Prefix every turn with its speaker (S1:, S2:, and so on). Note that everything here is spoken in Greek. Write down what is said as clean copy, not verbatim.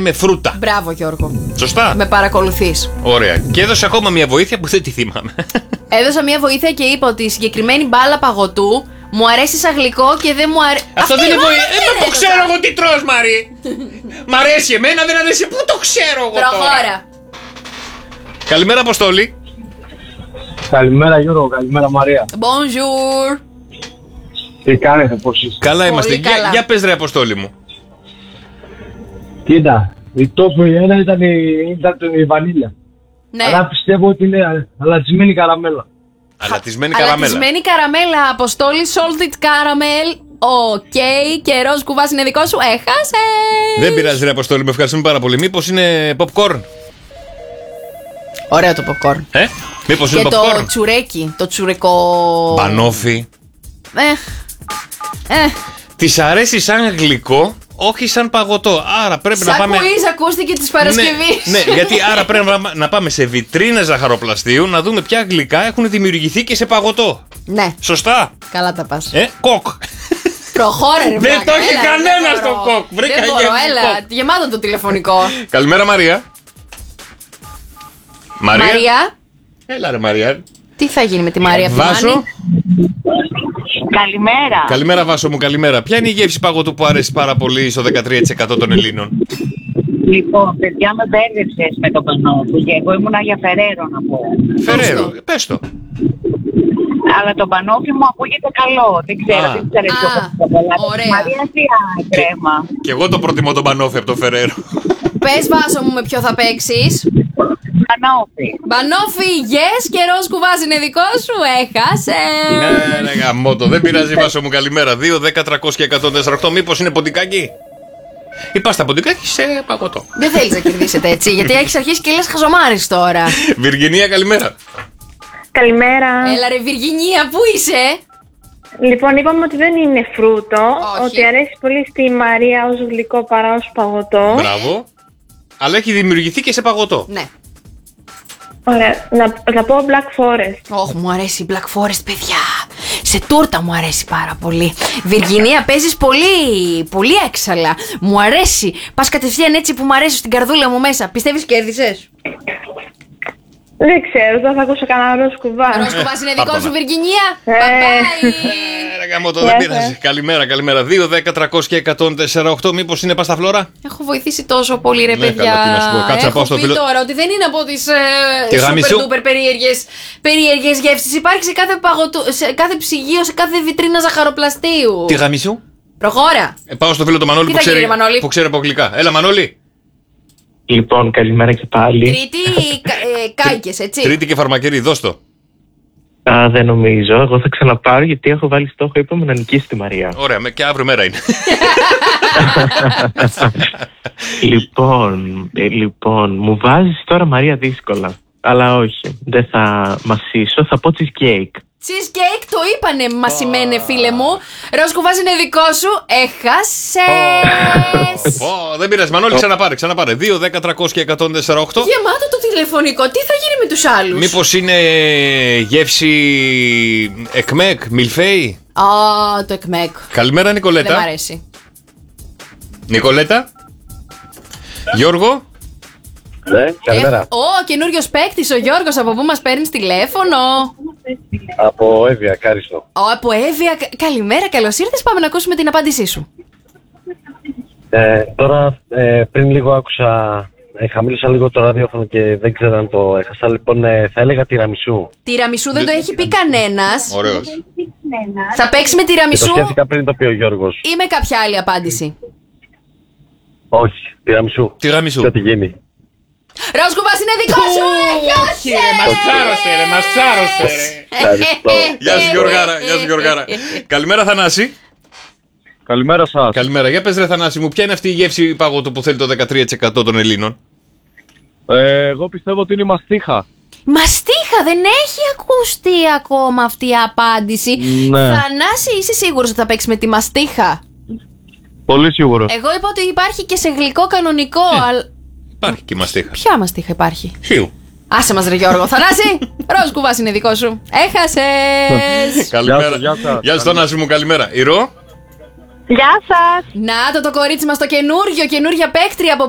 S1: με φρούτα.
S2: Μπράβο, Γιώργο.
S1: Σωστά.
S2: Με παρακολουθείς.
S1: Ωραία. Και έδωσε ακόμα μια βοήθεια που δεν τη θυμάμαι.
S2: Έδωσα μια βοήθεια και είπα ότι η συγκεκριμένη μπάλα παγωτού μου αρέσει σαν γλυκό και δεν μου αρέσει.
S1: Αυτό δεν είναι βοήθεια. Δεν το ξέρω εγώ τι τρως, Μαρή. Μ' αρέσει εμένα, δεν αρέσει. Πού το ξέρω εγώ.
S2: Προχώρα.
S1: Καλημέρα, Αποστόλη.
S3: Καλημέρα Γιώργο, καλημέρα Μαρία.
S2: Bonjour.
S3: Τι κάνετε, πώς είστε?
S1: Καλά είμαστε.
S2: καλά.
S1: Για πες ρε, Αποστόλη μου.
S3: Κοίτα, η top 1 ήταν η βανίλια.
S2: Ναι.
S3: Αλλά πιστεύω ότι είναι αλατισμένη καραμέλα.
S1: Αλατισμένη καραμέλα.
S2: Αλατισμένη καραμέλα, Αποστόλη, salted caramel. Οκ, καιρός κουβάς είναι δικό σου, έχασε.
S1: Δεν πειράζει, ρε Αποστόλη, με ευχαριστούμε πάρα πολύ. Μήπως είναι popcorn?
S2: Ωραίο το popcorn.
S1: Μήπως
S2: Και
S1: είναι
S2: το
S1: popcorn?
S2: τσουρέκι, το τσουρεκό.
S1: Μπανόφι. Της αρέσει σαν γλυκό, όχι σαν παγωτό. Άρα πρέπει να πάμε.
S2: Σαν quiz ακούστηκε της Παρασκευής.
S1: Ναι, γιατί άρα πρέπει να πάμε σε βιτρίνες ζαχαροπλαστείου να δούμε ποια γλυκά έχουν δημιουργηθεί και σε παγωτό.
S2: Ναι.
S1: Σωστά.
S2: Καλά τα πας.
S1: Κοκ.
S2: Προχώρα, ρε
S1: Δεν
S2: βλάκα,
S1: το έχει
S2: έλα,
S1: κανένας
S2: δεν μπορώ.
S1: το κοκ. Βρήκα
S2: Δεν μπορώ,
S1: γεύση
S2: έλα,
S1: κοκ.
S2: γεμάτο το τηλεφωνικό.
S1: Καλημέρα, Μαρία.
S2: Μαρία.
S1: Έλα, ρε Μαρία.
S2: Τι θα γίνει με τη Μαρία αυτή?
S1: Βάσο.
S4: Καλημέρα.
S1: Καλημέρα, Βάσο μου, καλημέρα. Ποια είναι η γεύση παγωτού που αρέσει πάρα πολύ στο 13% των Ελλήνων?
S4: Λοιπόν, παιδιά, με μπέρδεψες με το πανόφι και εγώ ήμουνα για Φεραίρο να πω.
S1: Φεραίρο, πες το.
S4: Αλλά το πανόφι μου ακούγεται καλό. Δεν ξέρω,
S1: Α.
S4: δεν ξέρω ποιο
S2: Α,
S4: θα το
S2: ωραία.
S4: Μ' αρέσει κρέμα.
S1: Και εγώ το προτιμώ τον Πανόφι από το Φεραίρο.
S2: Πες, Βάσο μου, με ποιο θα παίξεις?
S4: Πανόφι.
S2: Μπανόφι, yes, καιρός κουβάς είναι δικό σου, έχασε.
S1: Ναι, γαμώτο. Δεν πειράζει, Βάσο μου, καλημέρα. 2, 10, 300 και 148. Μήπως είναι ποντικάκι? Ή πας στα ποντικάκι σε παγωτό.
S2: Δεν θέλεις να κερδίσετε έτσι, γιατί έχεις αρχίσει και λες χαζομάρες τώρα.
S1: Βιργινία, καλημέρα.
S5: Καλημέρα.
S2: Έλα ρε Βιργινία, πού είσαι?
S5: Λοιπόν, είπαμε ότι δεν είναι φρούτο,
S2: Όχι.
S5: ότι αρέσει πολύ στη Μαρία ως γλυκό παρά ως παγωτό.
S1: Μπράβο. Αλλά έχει δημιουργηθεί και σε παγωτό.
S2: Ναι.
S5: Ωραία. Να πω Black Forest.
S2: Όχι, μου αρέσει η Black Forest, παιδιά. Σε τούρτα μου αρέσει πάρα πολύ. Βιργινία, παίζεις πολύ, πολύ έξαλα. Μου αρέσει. Πας κατευθείαν έτσι που μου αρέσει στην καρδούλα μου μέσα. Πιστεύεις κέρδισες?
S5: Δεν ξέρω, τώρα θα ακούσω κανένα ροζ κουβά.
S2: Ροζ κουβάς είναι δικό
S1: πάρ'
S2: σου,
S1: το.
S2: Βιργινία. Bye.
S1: Ρε γαμώτο, δεν πειράζει. Καλημέρα, καλημέρα. 2, 10, 300 και 148. Μήπως είναι πασταφλόρα?
S2: Έχω βοηθήσει τόσο πολύ, ρε
S1: Ναι,
S2: παιδιά.
S1: καλά, τι να σου πω. Κάτσε να πάω
S2: Έχω
S1: στο
S2: πει
S1: φίλο-
S2: τώρα ότι δεν είναι από τις
S1: Τηγαμισού.
S2: super duper περίεργες γεύσεις. Υπάρχει σε κάθε σε κάθε ψυγείο, σε κάθε βιτρίνα ζαχαροπλαστείου.
S1: Τι γαμίσου?
S2: Προχώρα.
S1: Πάω στο φίλο του Μανώλη
S2: Τι
S1: που
S2: θα γίνει,
S1: ξέρει,
S2: ρε Μανώλη?
S1: που ξέρει από αγγλικά. Έλα, Μανώλη.
S3: Λοιπόν, καλημέρα και πάλι.
S2: Τρίτη κάικες, έτσι.
S1: Τρίτη και φαρμακερή, δώσ' το.
S3: Δεν νομίζω. Εγώ θα ξαναπάρω γιατί έχω βάλει στόχο, είπαμε, να νικήσει τη Μαρία.
S1: Ωραία, και αύριο μέρα είναι.
S3: Λοιπόν, μου βάζεις τώρα Μαρία δύσκολα. Αλλά όχι, δεν θα μασίσω, θα πω cheesecake.
S2: Cheesecake, το είπανε μασημένε φίλε μου. Ροζ κουβάς είναι δικό σου. Έχασες.
S1: Δεν πειράζει, Μανώλη, ξαναπάρε. 2, 10, 300 και 148.
S2: Γεμάτο το τηλεφωνικό. Τι θα γίνει με τους άλλους?
S1: Μήπως είναι γεύση εκμεκ, μιλφέη?
S2: Το εκμεκ.
S1: Καλημέρα,
S2: Δεν μ'
S1: Νικολέτα.
S2: αρέσει.
S1: Νικολέτα. Γιώργο.
S3: Ναι, καλημέρα.
S2: Καινούριος παίκτης ο Γιώργος. Από πού μας παίρνεις τηλέφωνο?
S3: Από Εύβοια, Κάριστο.
S2: Από Εύβοια. Καλημέρα, καλώς ήρθες. Πάμε να ακούσουμε την απάντησή σου.
S3: Τώρα, πριν λίγο άκουσα, χαμήλωσα λίγο το ραδιόφωνο και δεν ξέρω αν το έχασα. Λοιπόν, θα έλεγα τυραμισού.
S2: Τυραμισού δεν το έχει πει κανένας.
S1: Ωραίος.
S2: Θα παίξει με
S3: Και το
S2: τυραμισού
S3: σκέφτηκα πριν το πει ο Γιώργος.
S2: ή με κάποια άλλη απάντηση?
S3: Όχι, τυραμισού.
S1: Τυραμισού.
S3: Και ό,τι γίνει.
S2: Ροζ κουβάς είναι δικό σου. Έχασε.
S1: Μας τσάρωσε ρε.
S3: Ευχαριστώ.
S1: Γεια σου Γιωργάρα. Καλημέρα, Θανάση.
S3: Καλημέρα σας.
S1: Καλημέρα. Για πες ρε Θανάση μου, ποια είναι αυτή η γεύση παγωτού που θέλει το 13% των Ελλήνων?
S3: Εγώ πιστεύω ότι είναι η μαστίχα.
S2: Μαστίχα, δεν έχει ακουστεί ακόμα αυτή η απάντηση.
S3: Ναι.
S2: Θανάση, είσαι σίγουρος ότι θα παίξει με τη μαστίχα?
S3: Πολύ σίγουρο.
S2: Εγώ είπα ότι υπάρχει και σε γλυκό κανονικό. Αλλά...
S1: Υπάρχει και η μαστίχα.
S2: Ποια μαστίχα υπάρχει?
S1: Χιου.
S2: Άσε μας ρε Γιώργο. Θανάση, ροζ κουβάς είναι δικό σου. Έχασες.
S1: Καλημέρα.
S3: Γεια σας.
S1: Γεια σου Θανάση μου, καλημέρα. Ηρώ.
S5: Γεια σας.
S2: Να το κορίτσι μας το καινούργια παίκτρια από